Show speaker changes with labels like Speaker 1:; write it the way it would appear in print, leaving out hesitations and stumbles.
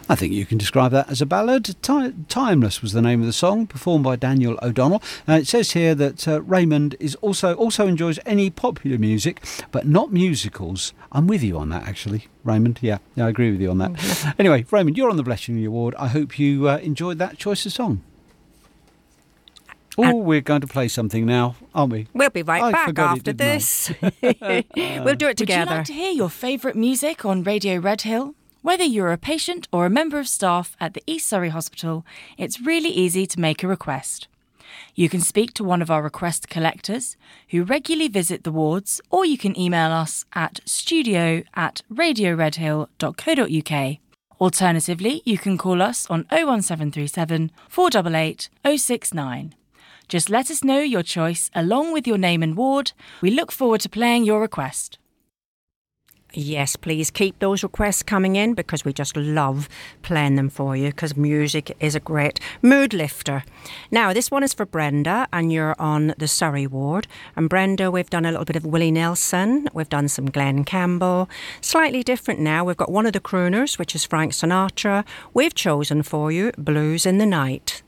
Speaker 1: I think you can describe that as a ballad. Timeless was the name of the song, performed by Daniel O'Donnell. It says here that Raymond is also enjoys any popular music, but not musicals. I'm with you on that, actually, Raymond. Yeah, I agree with you on that. Anyway, Raymond, you're on the Bleshing Award. I hope you enjoyed that choice of song. Oh, we're going to play something now, aren't we?
Speaker 2: We'll be right back after this. We'll do it together.
Speaker 3: Would you like to hear your favourite music on Radio Red Hill? Whether you're a patient or a member of staff at the East Surrey Hospital, it's really easy to make a request. You can speak to one of our request collectors who regularly visit the wards, or you can email us at studio@radioredhill.co.uk. Alternatively, you can call us on 01737 488 069. Just let us know your choice along with your name and ward. We look forward to playing your request.
Speaker 2: Yes, please keep those requests coming in because we just love playing them for you because music is a great mood lifter. Now, this one is for Brenda and you're on the Surrey ward. And Brenda, we've done a little bit of Willie Nelson. We've done some Glenn Campbell. Slightly different now. We've got one of the crooners, which is Frank Sinatra. We've chosen for you Blues in the Night.